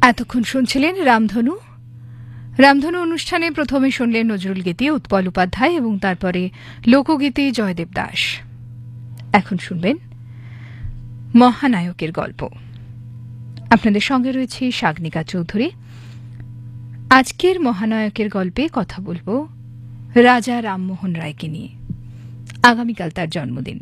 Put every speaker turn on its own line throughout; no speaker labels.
এতক্ষণ শুনছিলেন রামধনু। রামধনু অনুষ্ঠানে প্রথমে শুনলেন নজরুল গীতি উৎপল উপাধ্যায় এবং তারপরে লোকগীতি জয়দেব দাস। এখন শুনবেন মহানায়কের গল্প। আপনাদের সঙ্গে রয়েছে সাগনিকা চৌধুরী। আজকের মহানায়কের গল্পে কথা বলবো রাজা রামমোহন রায়কে নিয়ে। আগামীকাল তার জন্মদিন।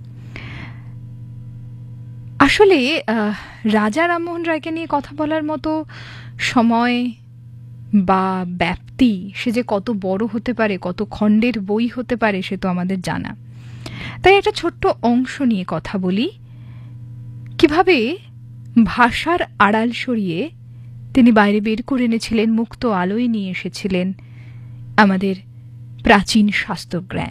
আসলে রাজা রামমোহন রায়কে নিয়ে কথা বলার মতো সময় বা ব্যাপ্তি, সে যে কত বড় হতে পারে, কত খণ্ডের বই হতে পারে, সে তো আমাদের জানা। তাই একটা ছোট্ট অংশ নিয়ে কথা বলি, কিভাবে ভাষার আড়াল সরিয়ে তিনি বাইরে বের করে এনেছিলেন, মুক্ত আলোয় নিয়ে এসেছিলেন আমাদের প্রাচীন শাস্ত্রজ্ঞান।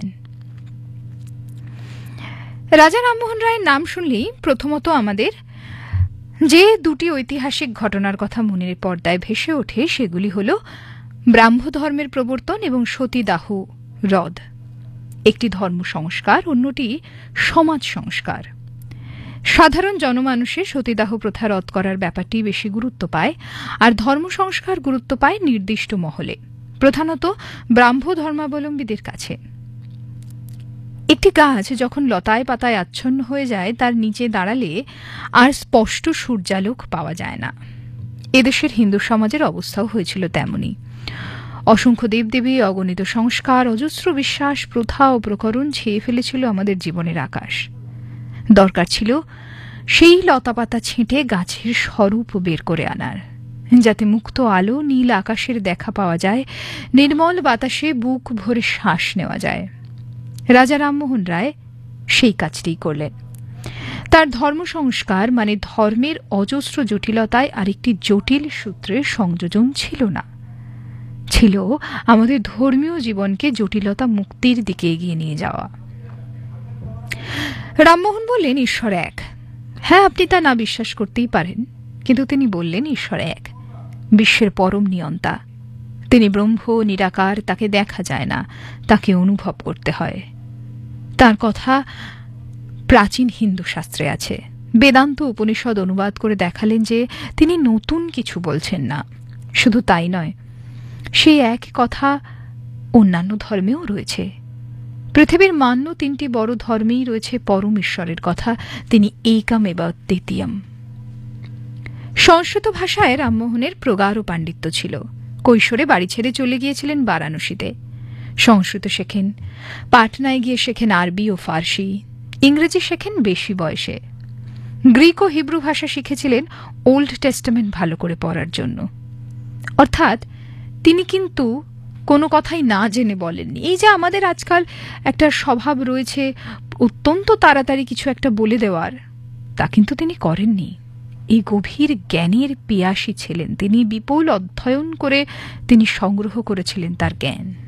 রাজা রামমোহন রায়ের নাম শুনলেই প্রথমত আমাদের যে দুটি ঐতিহাসিক ঘটনার কথা মনের পর্দায় ভেসে ওঠে সেগুলি হল ব্রাহ্ম ধর্মের প্রবর্তন এবং সতীদাহ রদ। একটি ধর্ম সংস্কার, অন্যটি সমাজ সংস্কার। সাধারণ জনমানুষে সতীদাহ প্রথা রদ করার ব্যাপারটি বেশি গুরুত্ব পায়, আর ধর্ম সংস্কার গুরুত্ব পায় নির্দিষ্ট মহলে, প্রধানত ব্রাহ্ম ধর্মাবলম্বীদের কাছে। একটি গাছ যখন লতায় পাতায় আচ্ছন্ন হয়ে যায়, তার নিচে দাঁড়ালে আর স্পষ্ট সূর্যালোক পাওয়া যায় না। এদেশের হিন্দু সমাজের অবস্থাও হয়েছিল তেমনি। অসংখ্য দেবদেবী, অগণিত সংস্কার, অজস্র বিশ্বাস, প্রথা ও প্রকরণ ছেয়ে ফেলেছিল আমাদের জীবনের আকাশ। দরকার ছিল সেই লতাপাতা ছেঁটে গাছের স্বরূপ বের করে আনার, যাতে মুক্ত আলো, নীল আকাশের দেখা পাওয়া যায়, নির্মল বাতাসে বুক ভরে শ্বাস নেওয়া যায়। রাজা রামমোহন রায় সেই কাজটি করলেন। তার ধর্ম সংস্কার মানে ধর্মের অজস্র জটিলতায় আরেকটি জটিল সূত্রের সংযোজন ছিল না, ছিল আমাদের ধর্মীয় জীবনকে জটিলতা মুক্তির দিকে এগিয়ে নিয়ে যাওয়া। রামমোহন বললেন ঈশ্বর এক। হ্যাঁ, আপনি তা না বিশ্বাস করতেই পারেন, কিন্তু তিনি বললেন ঈশ্বর এক, বিশ্বের পরম নিয়ন্তা। তিনি ব্রহ্ম, নিরাকার, তাকে দেখা যায় না, তাকে অনুভব করতে হয়। তার কথা প্রাচীন হিন্দু শাস্ত্রে আছে। বেদান্ত উপনিষদ অনুবাদ করে দেখালেন যে তিনি নতুন কিছু বলছেন না। শুধু তাই নয়, সেই এক কথা অন্যান্য ধর্মেও রয়েছে। পৃথিবীর মান্য তিনটি বড় ধর্মেই রয়েছে পরম ঈশ্বরের কথা, তিনি একমেব দ্বিতীয়ম। সংস্কৃত ভাষায় রামমোহনের প্রগাঢ় পাণ্ডিত্য ছিল। কৈশোরে বাড়ি ছেড়ে চলে গিয়েছিলেন বারাণসীতে। সংস্কৃত শেখেন, পাটনায় গিয়ে শেখেন আরবি ও ফার্সি, ইংরেজি শেখেন বেশি বয়সে। গ্রিক ও হিব্রু ভাষা শিখেছিলেন ওল্ড টেস্টামেন্ট ভালো করে পড়ার জন্য। অর্থাৎ তিনি কিন্তু কোনো কথাই না জেনে বলেননি। এই যে আমাদের আজকাল একটা স্বভাব রয়েছে অত্যন্ত তাড়াতাড়ি কিছু একটা বলে দেওয়ার, তা কিন্তু তিনি করেননি। এই গভীর জ্ঞানের পিয়াসী ছিলেন তিনি। বিপুল অধ্যয়ন করে তিনি সংগ্রহ করেছিলেন তার জ্ঞান।